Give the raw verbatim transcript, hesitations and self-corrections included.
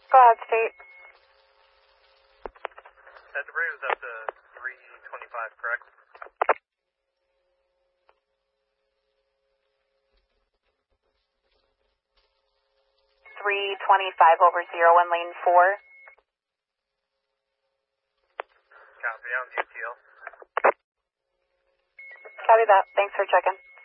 Go ahead, State. That debris was up to three twenty-five, correct? three twenty-five over zero one lane four. Copy, on U T L. Copy that. Thanks for checking.